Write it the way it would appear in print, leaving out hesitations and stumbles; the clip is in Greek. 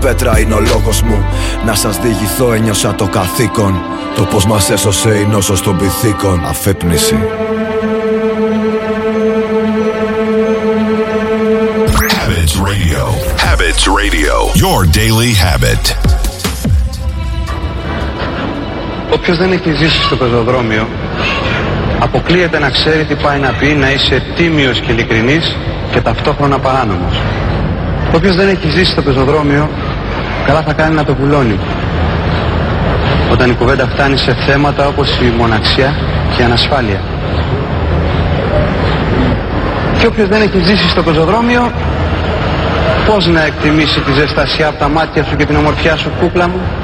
πέτρα είναι ο λόγος μου. Να σας διηγηθώ, ένιωσα το καθήκον. Το πως μας έσωσε η νόσος των πυθίκων. Αφύπνιση. Habits Radio. Habits Radio. Your daily habit. Όποιος δεν έχει ζήσει στο πεζοδρόμιο, αποκλείεται να ξέρει τι πάει να πει να είσαι τίμιος και ειλικρινής και ταυτόχρονα παράνομος. Όποιος δεν έχει ζήσει στο πεζοδρόμιο, καλά θα κάνει να το βουλώνει. Όταν η κουβέντα φτάνει σε θέματα όπως η μοναξιά και η ανασφάλεια. Και όποιος δεν έχει ζήσει στο πεζοδρόμιο, πώς να εκτιμήσει τη ζεστασιά από τα μάτια σου και την ομορφιά σου, κούκλα μου?